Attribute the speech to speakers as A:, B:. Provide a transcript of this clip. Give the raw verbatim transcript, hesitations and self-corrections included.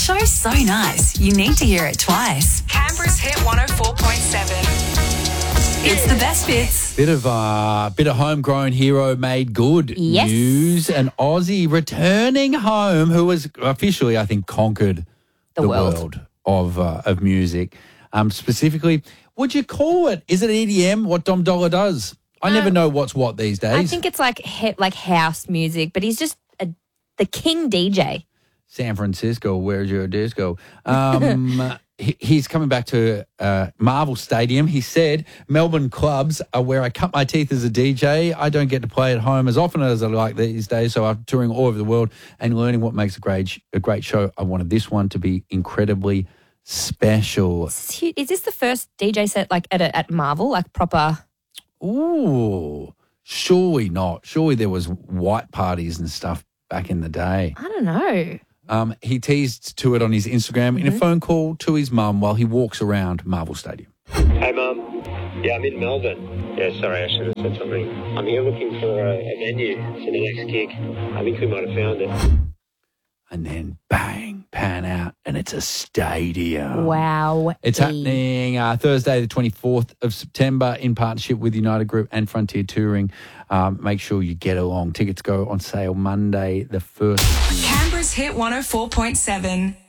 A: show's so nice, you need to hear it twice.
B: Canberra's Hit one oh four point seven.
A: It's the best bits.
C: Bit of uh, bit of homegrown hero made good
D: Yes.
C: news. An Aussie returning home who has officially, I think, conquered
D: The
C: the,
D: world.
C: world, of uh, of music. Um, specifically, would you call it? Is it E D M? What Dom Dollar does? I never know what's what these days.
D: I think it's like he- like house music, but he's just a, the king D J.
C: San Francisco, where's your disco? Um, he, he's coming back to uh, Marvel Stadium. He said, Melbourne clubs are where I cut my teeth as a D J. I don't get to play at home as often as I like these days, so I'm touring all over the world and learning what makes a great, a great show. I wanted this one to be incredibly special.
D: Is he- is this the first D J set like at a, at Marvel, like proper?
C: Ooh, surely not. Surely there was white parties and stuff back in the day.
D: I don't know.
C: Um, he teased to it on his Instagram in a phone call to his mum while he walks around Marvel Stadium.
E: Hey, Mum. Yeah, I'm in Melbourne. Yeah, sorry, I should have said something. I'm here looking for a, a venue for the next gig. I think we might have found it.
C: And then bang, pan out, and it's a stadium.
D: Wow.
C: It's happening uh, Thursday, the twenty-fourth of September, in partnership with United Group and Frontier Touring. Um, make sure you get along. Tickets go on sale Monday, the first.
B: Canberra's Hit one oh four point seven.